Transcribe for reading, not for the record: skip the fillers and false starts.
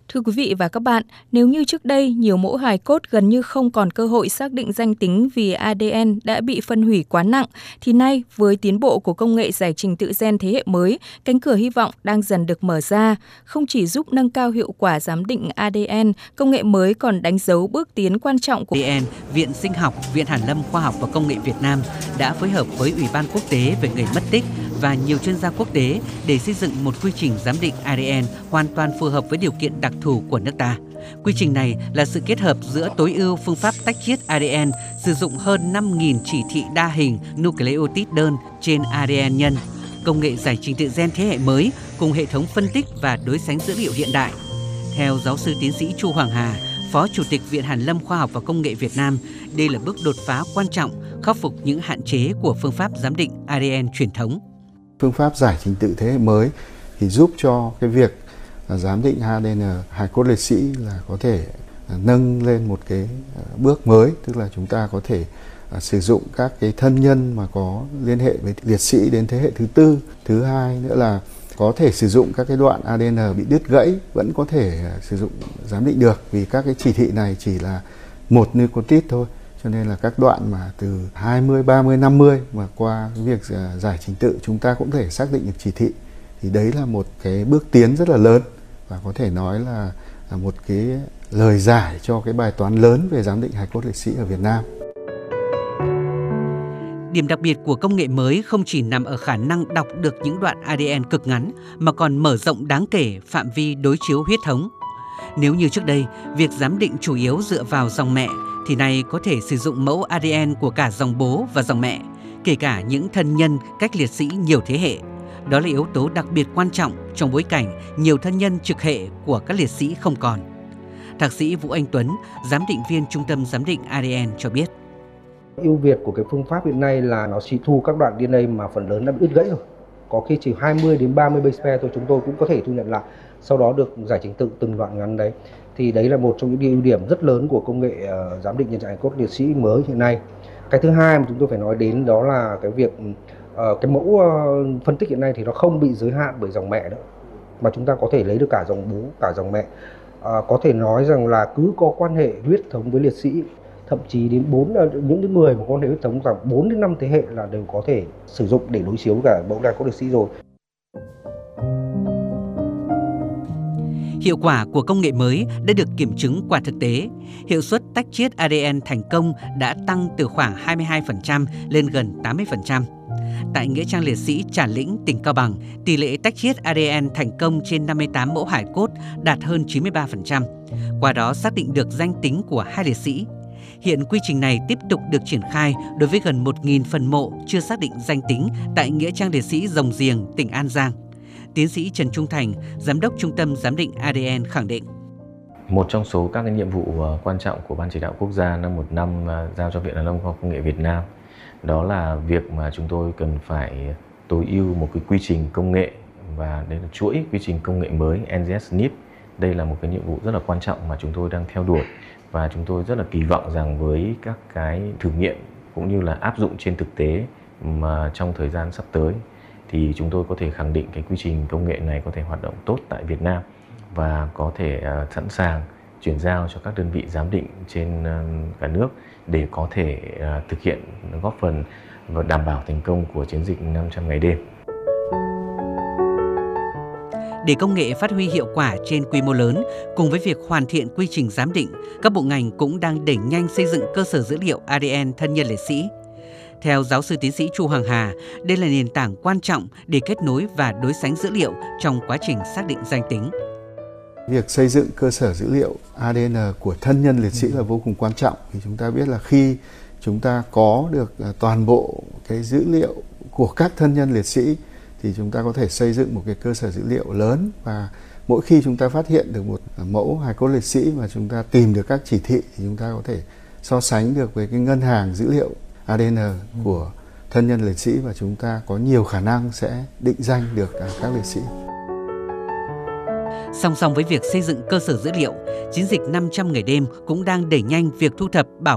Thưa quý vị và các bạn, nếu như trước đây nhiều mẫu hài cốt gần như không còn cơ hội xác định danh tính vì ADN đã bị phân hủy quá nặng, thì nay với tiến bộ của công nghệ giải trình tự gen thế hệ mới, cánh cửa hy vọng đang dần được mở ra. Không chỉ giúp nâng cao hiệu quả giám định ADN, công nghệ mới còn đánh dấu bước tiến quan trọng của ADN. Viện Sinh học, Viện Hàn lâm Khoa học và Công nghệ Việt Nam đã phối hợp với Ủy ban Quốc tế về người mất tích và nhiều chuyên gia quốc tế để xây dựng một quy trình giám định ADN hoàn toàn phù hợp với điều kiện đặc thù của nước ta. Quy trình này là sự kết hợp giữa tối ưu phương pháp tách chiết ADN sử dụng hơn 5.000 chỉ thị đa hình nucleotide đơn trên ADN nhân, công nghệ giải trình tự gen thế hệ mới cùng hệ thống phân tích và đối sánh dữ liệu hiện đại. Theo giáo sư tiến sĩ Chu Hoàng Hà, Phó Chủ tịch Viện Hàn lâm Khoa học và Công nghệ Việt Nam, đây là bước đột phá quan trọng khắc phục những hạn chế của phương pháp giám định ADN truyền thống. Phương pháp giải trình tự thế hệ mới thì giúp cho cái việc giám định ADN hài cốt liệt sĩ là có thể nâng lên một cái bước mới, tức là chúng ta có thể sử dụng các cái thân nhân mà có liên hệ với liệt sĩ đến thế hệ thứ tư. Thứ hai nữa là có thể sử dụng các cái đoạn ADN bị đứt gãy vẫn có thể sử dụng giám định được, vì các cái chỉ thị này chỉ là một nucleotide thôi. Cho nên là các đoạn mà từ 20, 30, 50 mà qua cái việc giải trình tự chúng ta cũng thể xác định được chỉ thị. Thì đấy là một cái bước tiến rất là lớn và có thể nói là một cái lời giải cho cái bài toán lớn về giám định hài cốt liệt sĩ ở Việt Nam. Điểm đặc biệt của công nghệ mới không chỉ nằm ở khả năng đọc được những đoạn ADN cực ngắn mà còn mở rộng đáng kể phạm vi đối chiếu huyết thống. Nếu như trước đây, việc giám định chủ yếu dựa vào dòng mẹ, thì nay có thể sử dụng mẫu ADN của cả dòng bố và dòng mẹ, kể cả những thân nhân cách liệt sĩ nhiều thế hệ. Đó là yếu tố đặc biệt quan trọng trong bối cảnh nhiều thân nhân trực hệ của các liệt sĩ không còn. Thạc sĩ Vũ Anh Tuấn, giám định viên Trung tâm Giám định ADN cho biết. Ưu việt của cái phương pháp hiện nay là nó chỉ thu các đoạn DNA mà phần lớn đã bị đứt gãy rồi. Có khi chỉ 20 đến 30 base pair thôi chúng tôi cũng có thể thu nhận lại, sau đó được giải trình tự từng đoạn ngắn đấy. Thì đấy là một trong những ưu điểm rất lớn của công nghệ giám định nhận dạng hài cốt liệt sĩ mới hiện nay. Cái thứ hai mà chúng tôi phải nói đến đó là cái việc cái mẫu phân tích hiện nay thì nó không bị giới hạn bởi dòng mẹ nữa, mà chúng ta có thể lấy được cả dòng bố, cả dòng mẹ. Có thể nói rằng là cứ có quan hệ huyết thống với liệt sĩ, thậm chí đến những người mà có quan hệ huyết thống khoảng 4 đến 5 thế hệ là đều có thể sử dụng để đối chiếu cả mẫu hài cốt liệt sĩ rồi. Hiệu quả của công nghệ mới đã được kiểm chứng qua thực tế. Hiệu suất tách chiết ADN thành công đã tăng từ khoảng 22% lên gần 80%. Tại Nghĩa trang liệt sĩ Trà Lĩnh, tỉnh Cao Bằng, tỷ lệ tách chiết ADN thành công trên 58 mẫu hài cốt đạt hơn 93%. Qua đó xác định được danh tính của 2 liệt sĩ. Hiện quy trình này tiếp tục được triển khai đối với gần 1.000 phần mộ chưa xác định danh tính tại Nghĩa trang liệt sĩ Rồng Giềng, tỉnh An Giang. Tiến sĩ Trần Trung Thành, Giám đốc Trung tâm Giám định ADN khẳng định. Một trong số các cái nhiệm vụ quan trọng của Ban Chỉ đạo Quốc gia năm 15 giao cho Viện Hàn lâm Khoa học Công nghệ Việt Nam, đó là việc mà chúng tôi cần phải tối ưu một cái quy trình công nghệ, và đây là chuỗi quy trình công nghệ mới NGS-NIPT. Đây là một cái nhiệm vụ rất là quan trọng mà chúng tôi đang theo đuổi, và chúng tôi rất là kỳ vọng rằng với các cái thử nghiệm cũng như là áp dụng trên thực tế mà trong thời gian sắp tới thì chúng tôi có thể khẳng định cái quy trình công nghệ này có thể hoạt động tốt tại Việt Nam và có thể sẵn sàng chuyển giao cho các đơn vị giám định trên cả nước để có thể thực hiện góp phần và đảm bảo thành công của chiến dịch 500 ngày đêm. Để công nghệ phát huy hiệu quả trên quy mô lớn, cùng với việc hoàn thiện quy trình giám định, các bộ ngành cũng đang đẩy nhanh xây dựng cơ sở dữ liệu ADN thân nhân liệt sĩ. Theo giáo sư tiến sĩ Chu Hoàng Hà, đây là nền tảng quan trọng để kết nối và đối sánh dữ liệu trong quá trình xác định danh tính. Việc xây dựng cơ sở dữ liệu ADN của thân nhân liệt sĩ là vô cùng quan trọng, vì chúng ta biết là khi chúng ta có được toàn bộ cái dữ liệu của các thân nhân liệt sĩ thì chúng ta có thể xây dựng một cái cơ sở dữ liệu lớn, và mỗi khi chúng ta phát hiện được một mẫu hài cốt liệt sĩ mà chúng ta tìm được các chỉ thị thì chúng ta có thể so sánh được với cái ngân hàng dữ liệu ADN của thân nhân liệt sĩ, và chúng ta có nhiều khả năng sẽ định danh được các liệt sĩ. Song song với việc xây dựng cơ sở dữ liệu, chiến dịch 500 ngày đêm cũng đang đẩy nhanh việc thu thập bảo